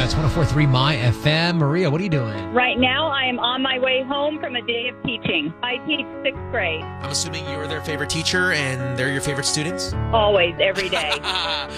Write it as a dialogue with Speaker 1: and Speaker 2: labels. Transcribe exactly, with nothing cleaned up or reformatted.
Speaker 1: That's one oh four point three My F M. Maria, what are you doing?
Speaker 2: Right now, I am on my way home from a day of teaching. I teach sixth grade.
Speaker 3: I'm assuming you're their favorite teacher and they're your favorite students?
Speaker 2: Always, every day.